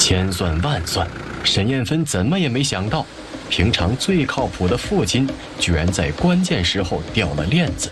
千算万算，沈艳芬怎么也没想到，平常最靠谱的父亲，居然在关键时候掉了链子。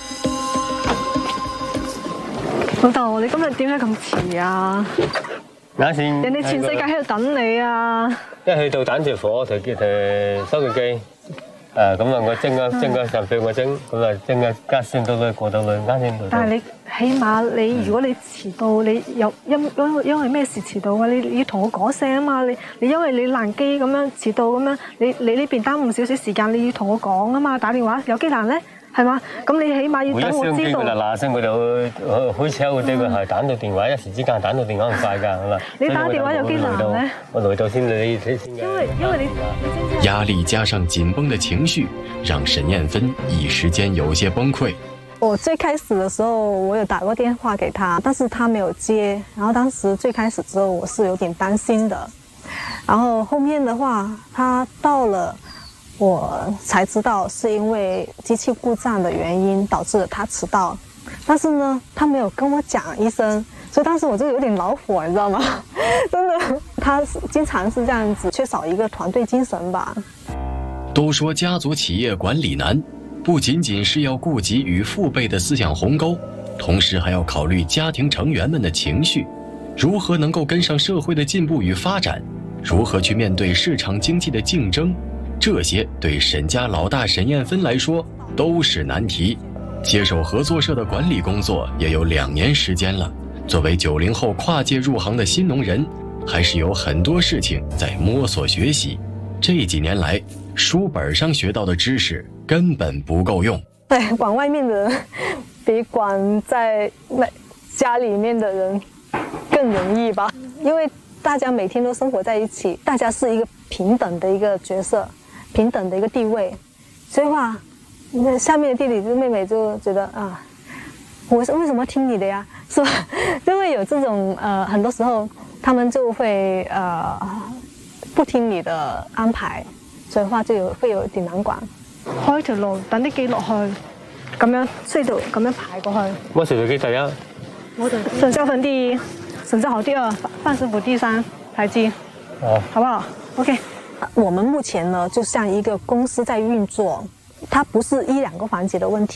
老豆，你今日點解咁遲啊？ 啱先， 人哋全世界喺度等你啊！ 一去到等住火，就收據機。咁啊，我蒸咗10秒，我蒸，咁啊蒸咗加先到去過到去，啱先到。但係你起碼如果你遲到，你有因為咩事遲到啊？你要同我講聲啊嘛！你因為你爛機咁樣遲到咁樣，你呢邊耽誤少少時間，你要同我講啊嘛！打電話有機難咧，係嘛？咁你起碼要等我知道。 嗱聲佢就好似有啲個係打到電話，一時之間打到電話咁快㗎，係嘛？ 你打電話有機難咧？ 我來到先，你因為你壓力加上緊繃的情緒，讓沈艳芬一時間有些崩潰。 我最開始的時候，我有打過電話給他，但是他沒有接。然後當時最開始之後，我是有點擔心的。然後後面的話，他到了，我才知道是因為機器故障的原因導致了他遲到。但是呢，他沒有跟我講一聲，所以當時我就有點惱火，你知道嗎？真的，他經常是這樣子，缺少一個團隊精神吧。 都說家族企業管理難，不僅僅是要顧及與父輩的思想鴻溝，同時還要考慮家庭成員們的情緒，如何能夠跟上社會的進步與發展，如何去面對市場經濟的競爭，這些對沈家老大沈艳芬來說都是難題。接手合作社的管理工作也有2年時間了，作為90後跨界入行的新農人，還是有很多事情在摸索學習。這幾年來，書本上學到的知識根本不夠用。 對，管外面的人比管在家裡面的人更容易吧，因為大家每天都生活在一起，大家是一個平等的一個角色，平等的一個地位，所以話那下面的弟弟妹妹就覺得啊，我為什麼聽你的呀？是吧？就會有這種很多時候他們就會不聽你的安排，所以話就會有點難管。 開條路，等啲機落去，咁樣隧道咁樣排過去。 我隧道機第一， 沈少芬第一，沈兆豪第2，范師傅第3，排機。 哦， 好不好 ？OK。 我們目前呢，就像一個公司在運作，它不是1-2個環節的問題。